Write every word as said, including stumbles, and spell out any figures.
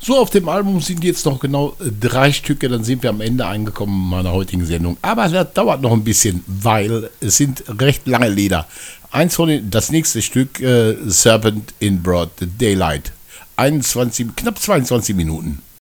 So, auf dem Album sind jetzt noch genau drei Stücke, dann sind wir am Ende angekommen meiner heutigen Sendung. Aber das dauert noch ein bisschen, weil es sind recht lange Lieder. Eins von den, das nächste Stück, äh, Serpent in Broad Daylight. einundzwanzig, knapp zweiundzwanzig Minuten.